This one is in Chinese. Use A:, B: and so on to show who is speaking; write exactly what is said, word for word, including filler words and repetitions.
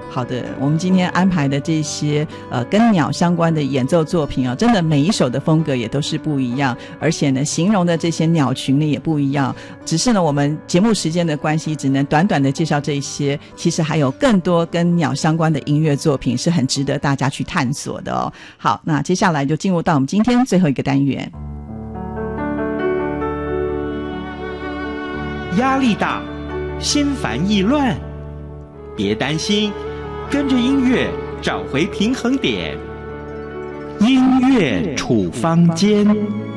A: 好的，我们今天安排的这些呃跟鸟相关的演奏作品啊，真的每一首的风格也都是不一样，而且呢形容的这些鸟群呢也不一样。只是呢我们节目时间的关系，只能短短的介绍这些，其实还有更多跟鸟相关的音乐作品是很值得大家去探索的哦。好，那接下来就进入到我们今天最后一个单元。
B: 压力大，心烦意乱，别担心，跟着音乐找回平衡点。音乐处方间。